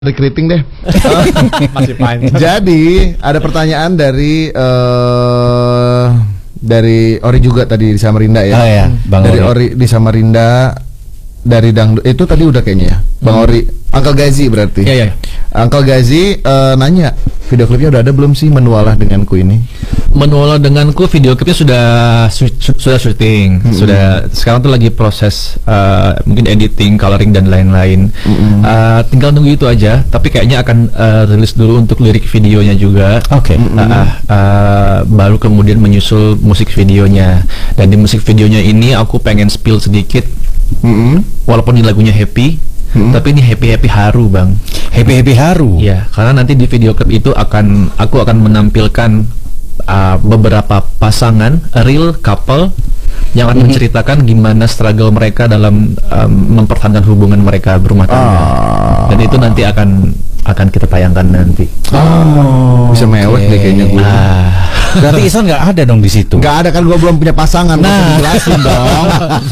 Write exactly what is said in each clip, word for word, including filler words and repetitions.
Recruiting deh. Masih panjang. Jadi ada pertanyaan dari uh, dari Ori juga tadi di Samarinda ya. Oh ya, Bang dari Ori. Ori di Samarinda, dari Dangdut itu tadi udah kayaknya ya. Bang hmm. Ori, Uncle Gazi berarti. Iya, iya. Uncle Gazi uh, nanya, video klipnya udah ada belum sih Menualah Denganku ini? Menualah Denganku video klipnya sudah su su sudah syuting, mm-hmm. sudah sekarang tuh lagi proses uh, mungkin editing, coloring dan lain-lain. Mm-hmm. uh, tinggal nunggu itu aja. Tapi kayaknya akan uh, rilis dulu untuk lirik videonya juga. Oke. Okay. Mm-hmm. uh, uh, baru kemudian menyusul musik videonya. Dan di musik videonya ini aku pengen spill sedikit. Mm-hmm. Walaupun di lagunya happy. Hmm. Tapi ini happy-happy haru, Bang. Happy-happy haru? Iya, karena nanti di video klip itu akan aku akan menampilkan uh, beberapa pasangan real couple yang akan hmm. menceritakan gimana struggle mereka dalam um, mempertahankan hubungan mereka berumah tangga. Ah. Dan itu nanti akan akan kita tayangkan nanti. Oh, bisa mewek okay. deh kayaknya gue. Ah. Berarti Isan nggak ada dong di situ? Nggak ada kan, gue belum punya pasangan. Nah, jelasin dong.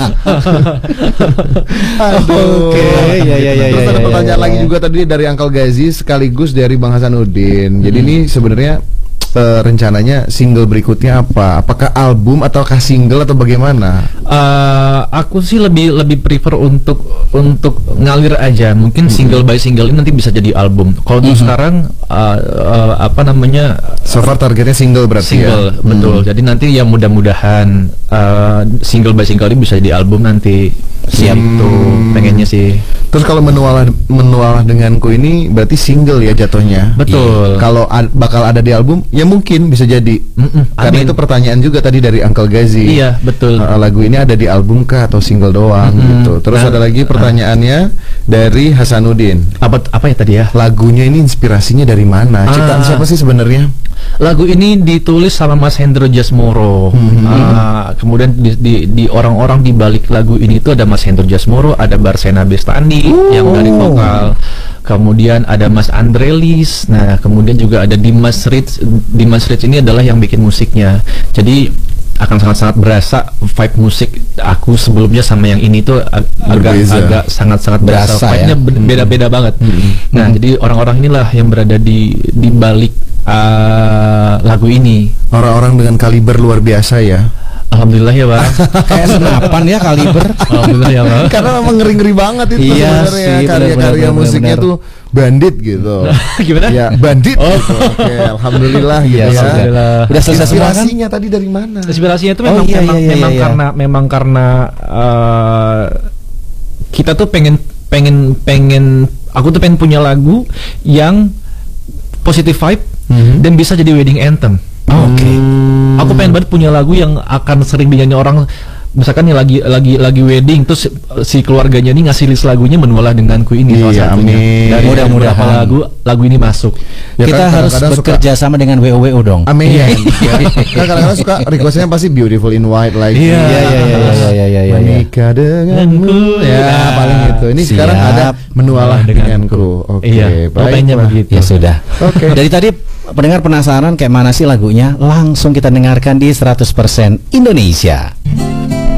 Aduh. Oke, okay. ya, ya, ya, Terus ya, ada pertanyaan ya, ya, lagi ya. juga tadi dari Uncle Gazi sekaligus dari Bang Hasanuddin. Jadi hmm. ini sebenarnya Uh, rencananya single berikutnya apa? Apakah album ataukah single atau bagaimana? Uh, aku sih lebih lebih prefer untuk untuk ngalir aja. Mungkin mm-hmm. single by single ini nanti bisa jadi album. Kalau mm-hmm. sekarang uh, uh, apa namanya? So far targetnya single berarti single, ya? betul. Mm-hmm. Jadi nanti ya mudah-mudahan uh, single by single ini bisa jadi album nanti. Siap hmm. itu pengennya sih. Terus kalau menualah menualah denganku ini berarti single ya jatuhnya. Betul. Kalau ad, bakal ada di album ya mungkin bisa jadi. Mm-mm, Karena amin. Itu pertanyaan juga tadi dari Uncle Gazi. Iya betul. Uh, lagu ini ada di album kah atau single doang mm-hmm. gitu. Terus nah, ada lagi pertanyaannya uh. dari Hasanuddin. Apa apa ya tadi ya? Lagunya ini inspirasinya dari mana? Ciptaan uh. siapa sih sebenarnya? Lagu ini ditulis sama Mas Hendro Jasmoro. Mm-hmm. uh, kemudian di, di, di orang-orang di balik lagu ini itu ada Mas Hendro Jasmoro, ada Barsena Bestani uh. yang dari vokal. Kemudian ada Mas Andrelis. Nah, kemudian juga ada Dimas Ritz. Dimas Ritz ini adalah yang bikin musiknya. Jadi akan sangat-sangat berasa vibe musik aku sebelumnya sama yang ini tuh ag agak agak sangat-sangat berasa, berasa vibe-nya ya? beda-beda hmm. banget. Hmm. Nah, hmm. jadi orang-orang inilah yang berada di di balik uh, lagu ini. Orang-orang dengan kaliber luar biasa ya. Alhamdulillah ya Bang. Kayak senapan ya kaliber. Alhamdulillah ya Bang. Karena memang ngeri-ngeri banget itu iya sebenarnya karya-karya musiknya bener. Tuh bandit gitu. Gimana? Ya bandit. Oh. Gitu. Oke, alhamdulillah gitu ya. Alhamdulillah. Udah selesai semua kan? Inspirasinya tadi dari mana? Inspirasinya itu memang oh, iya, memang, iya, iya, memang iya. karena memang karena uh, kita tuh pengen pengen pengen aku tuh pengen punya lagu yang positive vibe mm-hmm. dan bisa jadi wedding anthem. Oh, oke. Okay. Hmm. Aku pengen banget punya lagu yang akan sering dinyanyi orang. Misalkan nih lagi lagi lagi wedding, terus si keluarganya ini ngasih list lagunya Menualah Denganku ini iya, salah satunya. Amin. Dari mudah-mudahan lagu lagu ini masuk. Ya, kita kan, harus bekerja sama dengan W O W O dong. Amin. Iya. Kan kadang-kadang suka requestnya pasti Beautiful in White like. Iya iya iya iya iya iya. Menikah denganmu. Ya nah, paling itu. Ini siap. Sekarang ada Menualah Denganku. Oke. Okay, iya, baik. Begitu. Ya sudah. Oke. Okay. Dari tadi pendengar penasaran kayak mana sih lagunya? Langsung kita dengarkan di seratus persen Indonesia.